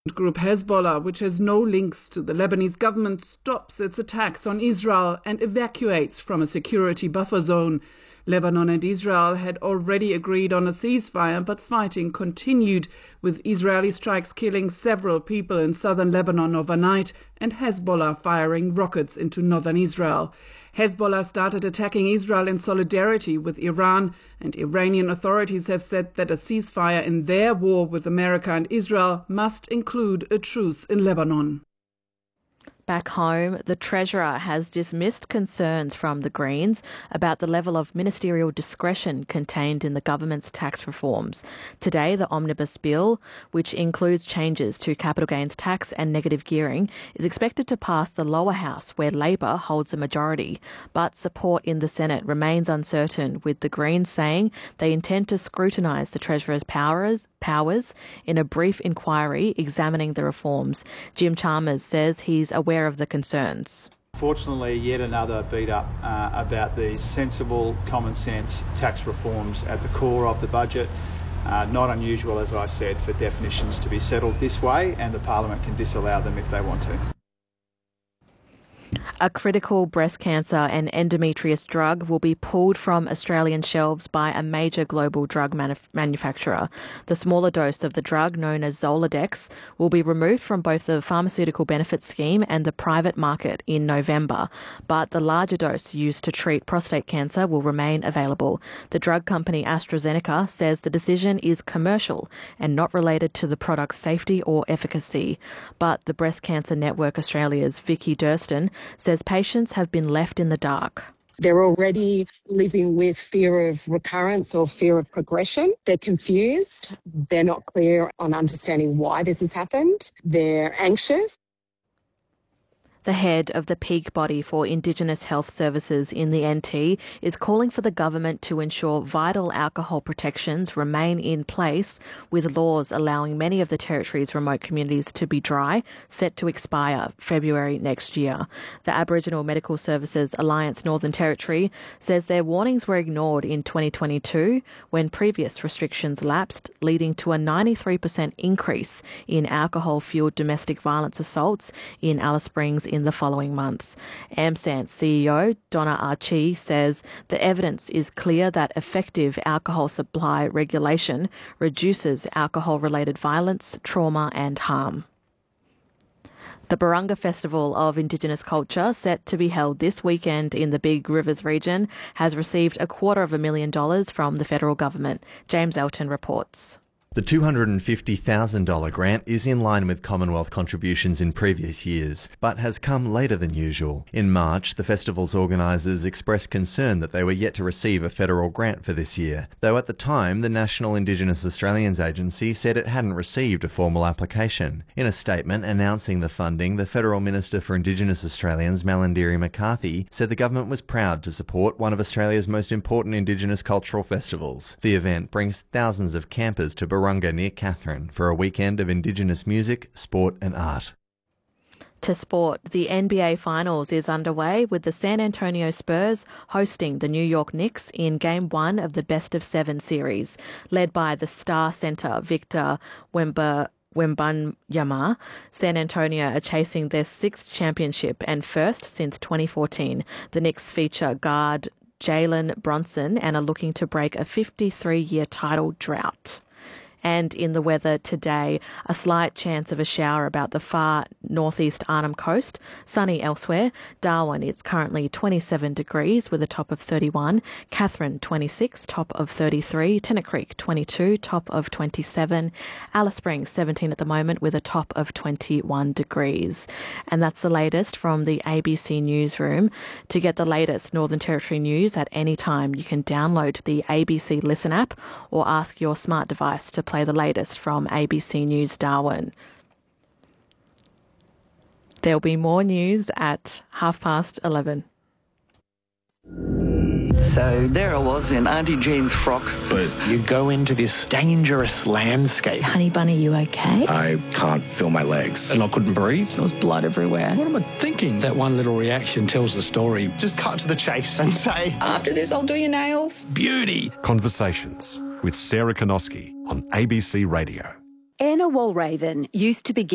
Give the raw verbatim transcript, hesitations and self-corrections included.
Group Hezbollah, which has no links to the Lebanese government, stops its attacks on Israel and evacuates from a security buffer zone. Lebanon and Israel had already agreed on a ceasefire, but fighting continued, with Israeli strikes killing several people in southern Lebanon overnight and Hezbollah firing rockets into northern Israel. Hezbollah started attacking Israel in solidarity with Iran, and Iranian authorities have said that a ceasefire in their war with America and Israel must include a truce in Lebanon. Back home, the Treasurer has dismissed concerns from the Greens about the level of ministerial discretion contained in the government's tax reforms. Today, the Omnibus Bill, which includes changes to capital gains tax and negative gearing, is expected to pass the lower house, where Labor holds a majority. But support in the Senate remains uncertain, with the Greens saying they intend to scrutinise the Treasurer's powers, powers in a brief inquiry examining the reforms. Jim Chalmers says he's aware of the concerns. Fortunately, yet another beat up uh, about these sensible, common sense tax reforms at the core of the budget. Uh, not unusual, as I said, for definitions to be settled this way, and the Parliament can disallow them if they want to. A critical breast cancer and endometriosis drug will be pulled from Australian shelves by a major global drug manuf- manufacturer. The smaller dose of the drug, known as Zoladex, will be removed from both the Pharmaceutical Benefits Scheme and the private market in November, but the larger dose used to treat prostate cancer will remain available. The drug company AstraZeneca says the decision is commercial and not related to the product's safety or efficacy. But the Breast Cancer Network Australia's Vicky Durston says patients have been left in the dark. They're already living with fear of recurrence or fear of progression. They're confused. They're not clear on understanding why this has happened. They're anxious. The head of the peak body for Indigenous health services in the N T is calling for the government to ensure vital alcohol protections remain in place, with laws allowing many of the territory's remote communities to be dry, set to expire February next year. The Aboriginal Medical Services Alliance Northern Territory says their warnings were ignored in twenty twenty-two when previous restrictions lapsed, leading to a ninety-three percent increase in alcohol-fueled domestic violence assaults in Alice Springs in the following months. AMSAN's C E O, Donna Archie, says the evidence is clear that effective alcohol supply regulation reduces alcohol-related violence, trauma and harm. The Barunga Festival of Indigenous Culture, set to be held this weekend in the Big Rivers region, has received a quarter of a million dollars from the federal government. James Elton reports. The two hundred fifty thousand dollars grant is in line with Commonwealth contributions in previous years, but has come later than usual. In March, the festival's organisers expressed concern that they were yet to receive a federal grant for this year, though at the time the National Indigenous Australians Agency said it hadn't received a formal application. In a statement announcing the funding, the Federal Minister for Indigenous Australians, Malarndirri McCarthy, said the government was proud to support one of Australia's most important Indigenous cultural festivals. The event brings thousands of campers to Barunga Barunga near Katherine for a weekend of Indigenous music, sport and art. To sport, the N B A Finals is underway, with the San Antonio Spurs hosting the New York Knicks in Game one of the Best of Seven series. Led by the star centre Victor Wemba Wembanyama, San Antonio are chasing their sixth championship and first since twenty fourteen. The Knicks feature guard Jalen Brunson and are looking to break a fifty-three-year title drought. And in the weather today, a slight chance of a shower about the far northeast Arnhem Coast. Sunny elsewhere. Darwin, it's currently twenty-seven degrees with a top of thirty-one. Katherine, twenty-six, top of thirty-three. Tennant Creek, twenty-two, top of twenty-seven. Alice Springs, seventeen at the moment with a top of twenty-one degrees. And that's the latest from the A B C Newsroom. To get the latest Northern Territory news at any time, you can download the A B C Listen app or ask your smart device to play the latest from A B C News Darwin. There'll be more news at half past eleven. So there I was in Auntie Jean's frock. But you go into this dangerous landscape. Honey Bunny, you okay? I can't feel my legs. And I couldn't breathe. There was blood everywhere. What am I thinking? That one little reaction tells the story. Just cut to the chase and say, after this, I'll do your nails. Beauty. Conversations with Sarah Konoski on A B C Radio. Anna Walraven used to begin